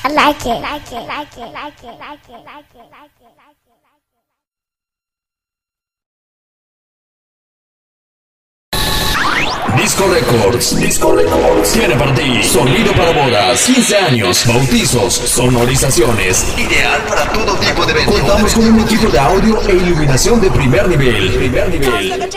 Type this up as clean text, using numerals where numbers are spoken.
like it, like it, like it, like it, like it, like it, like it, like it. Disco Records tiene para ti sonido para bodas, 15 años, bautizos, sonorizaciones, ideal para todo tipo de eventos. Contamos con un equipo de audio e iluminación de primer nivel.